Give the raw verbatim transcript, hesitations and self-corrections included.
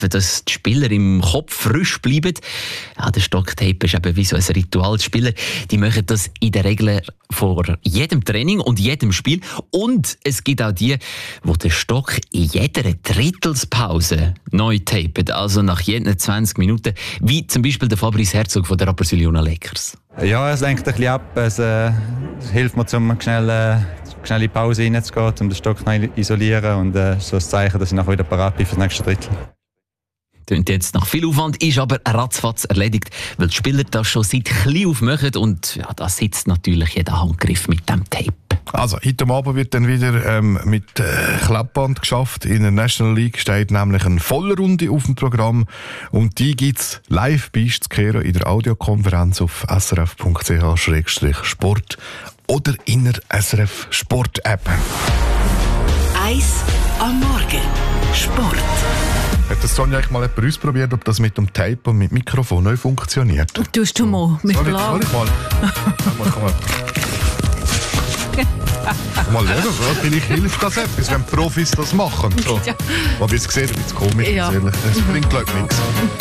dass die Spieler im Kopf frisch bleiben. Ja, der Stocktape ist eben wie so ein Ritual. Die Spieler, die machen das in der Regel vor jedem Training und jedem Spiel. Und es gibt auch die, die den Stock in jeder Drittelspause neu tapen. Also nach jeden zwanzig Minuten. Wie zum Beispiel der Fabrice Herzog von der Rapperswil Jona Lakers. Ja, es lenkt ein bisschen ab. Es, äh, es hilft mir, um schnell, äh, schnell in die Pause reinzugehen, um den Stock zu isolieren. Und äh, so ein Zeichen, dass ich nachher wieder parat bin für das nächste Drittel. Klingt jetzt nach viel Aufwand, ist aber ratzfatz erledigt, weil die Spieler das schon seit klein auf machen und ja, da sitzt natürlich jeder Handgriff mit dem Tape. Also, heute Abend wird dann wieder ähm, mit äh, Klappband geschafft. In der National League steht nämlich eine Vollrunde auf dem Programm und die gibt es live bei Kehren in der Audiokonferenz auf s r f punkt c h slash sport oder in der S R F Sport App. Eis am Morgen. Sport. Hat das Sonja eigentlich mal jemand ausprobiert, ob das mit dem Tape und mit dem Mikrofon neu funktioniert? Tust du mal mit Soll ich, Blau. soll ich mal? Komm mal, komm mal. Mal schauen, vielleicht hilft das etwas, wenn Profis das machen. So. Ja. Aber es sieht ein bisschen komisch, Ja. ehrlich. Es bringt, glaube ich, nichts.